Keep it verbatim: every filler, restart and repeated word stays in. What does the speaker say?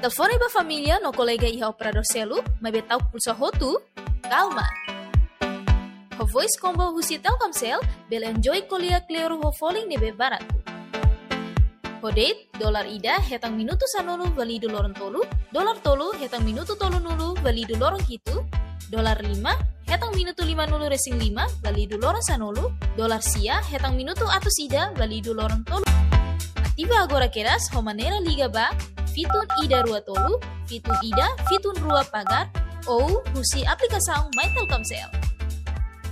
Telefone ba família no colega iha operador celu, mas betau pulsa hotu? Calma! Ho voice combo husi Telkomsel, bel enjoy kuliah kleru ho falling nebe barato. Ho date, dolar ida hetang minuto sanulu valido lorong tolu, dolar tolu hetang minuto tolu nulu valido lorong hitu, dolar lima hetang minuto lima nulu resing lima valido lorong sanulu, dolar sia hetang minuto atus ida valido lorong tolu. Aktiva agora keras ho manera liga ba, fitun ida rua tolu, fitun ida, fitun rua pagar, ou husi aplikasang My Telkomsel.